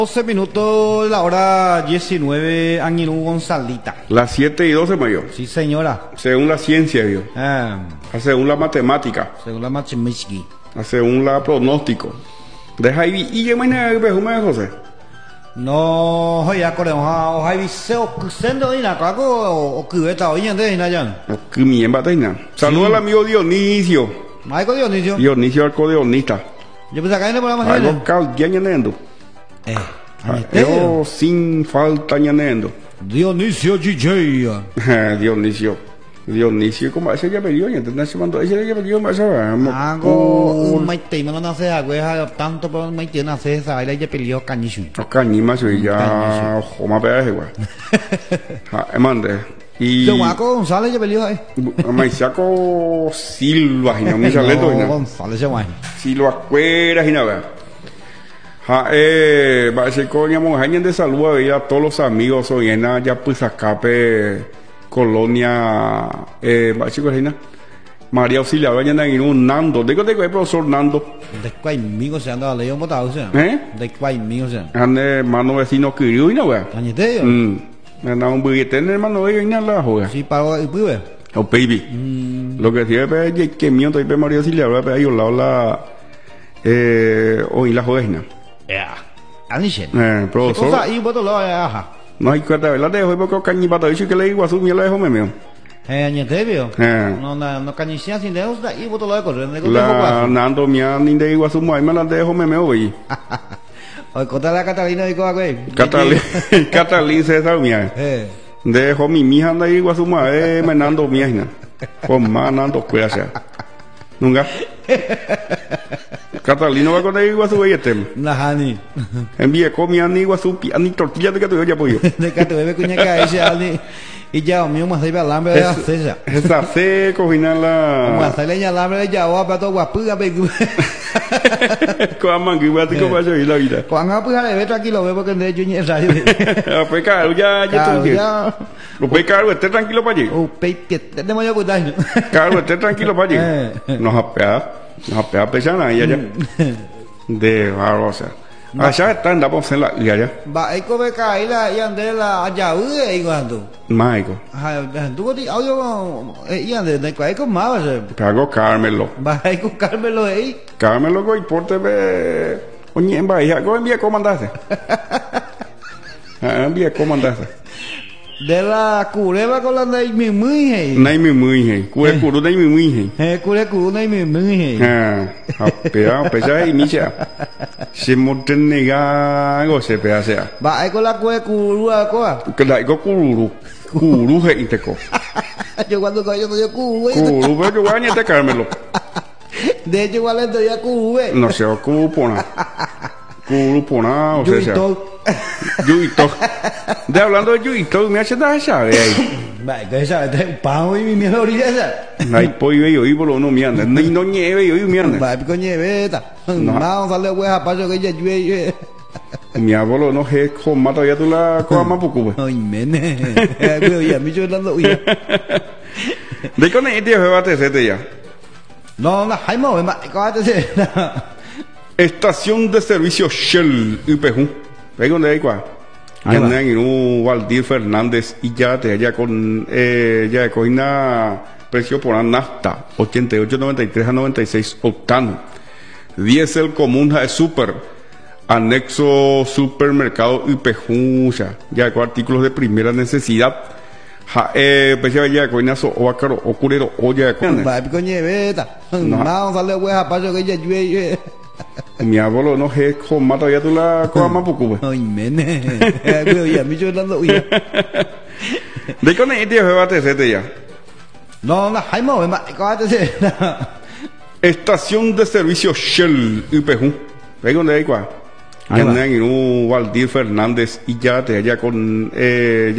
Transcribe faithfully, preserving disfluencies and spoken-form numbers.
doce minutos, la hora diecinueve, Añirú Gonzalita. Las siete y doce, mayor. Sí, señora. Según la ciencia, Dios. Ah, Según la matemática. según la Machimiski. Según la pronóstico. Deja ahí. Y yo mañana me José. No, ya corremos a hoy viseo cusendo y na cago o cubeta hoy en día ya. Que bien bateina. Saludos al amigo Dionisio. Michael Dionisio. Dionisio Arcodeonista. Yo pensaba que ahí le ponemos Algo a cal ya ñanendo. Eh. Yo sin falta ñanendo. Dionisio G J. Dionisio. Dionisio, como ese ya peleó, y entonces se mandó ese ya peleó, más Hago un maite, me lo nace a güeja tanto, pero un maite nace esa baila ya peleó cañichu. Cañima, soy ya, joma pedaje, güey. Mande. Y. De Guaco González ya peleó ahí. Maiciaco Silva, y no me sale todo, no. González ya guay. Silva Cueras, y nada. Ja, eh, va a ser coña, monjaña de salud, a ver a todos los amigos, hoy en ya pues acape. Colonia, eh, Reina, María Auxiliadora, ya en un Nando, ¿de qué te el profesor Nando? De cuál mío se anda a leer un botado, o sea. ¿Eh? De cuál mío se anda. Ande, hermano vecino que yo y no vea. Añeteo. Mm, me anda un billete, hermano de ellos y la juega. Sí, pago el pibe. Oh, baby. Mm. Lo que tiene es que mío, estoy María Auxiliadora, pero ahí al lado la, eh, hoy la juega. Ya. Anishen. Eh, profesor. Cosa ahí, voto lo ajá. No hay cuenta, ¿verdad? Dejo, porque cañipata, dice que le digo a su miel, la dejo, me mío. Eh, Añeteo. Eh. No, no, no cañicía sin dedos, y voto lo de correr. La Nando mía, ni de igual su mujer, me la dejo, me mío, oye. Oye, contra la Catalina y coa, güey. Catalina, Catalina César mía. Eh. Dejo mi mija anda ahí igual su mujer, me nando mía, con más nando, cuídate. Nunca. Catalina va con ahí igual su billete. Najani. Envíe comida ni igual su pi, ni tortilla de que te ya pollo. De que te bebe cuña que ahí se ali. Y ya, o mío, más ahí va alambre de la cesa. Esa se cocina la. Como hacer leña alambre de ya, o a pato guapuga, pegu. Con mango, igual te como yo y la vida. Cuando apuja le ve tranquilo, ve porque de hecho ni esa. Pues caro, ya, ya tú ya. Lo pues caro, esté tranquilo para allí. O peite, tenemos ya putaño. Caro, esté tranquilo para allí. Nos apea, nos apea pesana y allá. De barosa. Allá está, andamos en la y allá. Va, hay que ver que ahí la y ande la allá ahí cuando. Mágico. Ajá, tú ti audio y ande de que hay con más. Cago Carmelo. Va, hay que buscármelo ahí. Carmelo go importe ve. Oye, en bahía, go envía comandarse. Envía comandarse. De la cureva con la de mi muy hey. Nai mi muy hey. Cure curu nai mi muy hey. Eh, cure curu nai mi muy hey. Ah, apea, pesa y micha. Se monten nega go se pea sea. Va, hay con la cue curu a coa. Que la go cururu. Curu he inteco. Yo cuando coño no dio curu. Curu, pero yo voy a te Carmelo. De hecho, igual le doy a curu. No se ocupona. Curu o sea. Yuito. De hablando de Yuito, me hace nada sabe ahí. Va, que esa es pan y mi mejor esa. No hay pollo y hoy por lo no me anda. No no nieve y hoy me anda. Va, pico nieveta. No, sale hueá paso que ella llueve. Mi abuelo no es con mata ya tú la coa más poco. Ay, mene. Pero ya me yo dando uy. De con este se va a te ya. No, no, hay más, más, cógate. Estación de servicio Shell U P J. ¿Ve dónde hay cuál? Ya andan en un Valdir Fernández y ya te allá con eh, ya con una precio por la nafta ochenta y ocho noventa y tres a noventa y seis octano. Diesel común de super anexo supermercado U P J ya con artículos de primera necesidad. Ja, eh, pues ya ya con eso o acaro o curero o ya con. Va pico nieveta. No, sale hueá paso que ella llueve. Mi abuelo no es con mata ya tú la coa más poco. Ay, mene. Pero ya me yo dando uy. De con este se va a te ya. No, no, hay más, más, cógate. Estación de servicio Shell U P J. ¿Ve dónde hay cuál? Andan en un Valdir Fernández y ya te allá con eh, ya